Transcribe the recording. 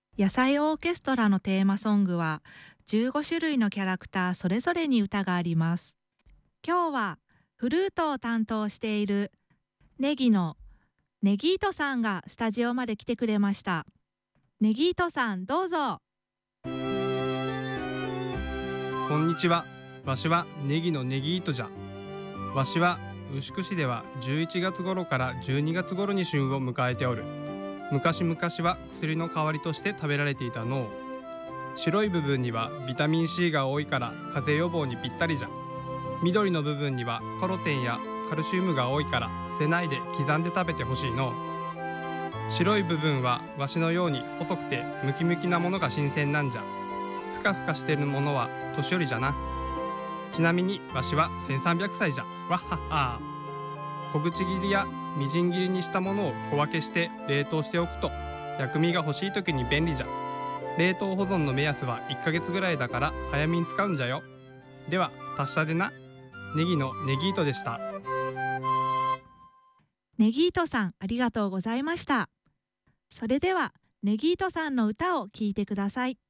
野菜オーケストラのテーマソングは15種類のキャラクターそれぞれに歌があります。今日はフルートを担当しているネギのネギートさんがスタジオまで来てくれました。ネギートさん、どうぞ。 こんにちは。わしはネギのネギートじゃ。わしは牛久市では11月頃から12月頃に旬を迎えておる。昔々は薬の代わりとして食べられていたのう。白い部分にはビタミン C が多いから風邪予防にぴったりじゃ。緑の部分にはカロテンやカルシウムが多いから捨てないで刻んで食べてほしいのう。白い部分はわしのように細くてムキムキなものが新鮮なんじゃ。ふかふかしてるものは年寄りじゃな。ちなみにわしは1300歳じゃ。わっはっは。小口切りやみじん切りにしたものを小分けして冷凍しておくと薬味が欲しい時に便利じゃ。冷凍保存の目安は1ヶ月ぐらいだから早めに使うんじゃよ。では達者でな。ネギのネギートでした。 ネギートさん、ありがとうございました。それではネギートさんの歌を聴いてください。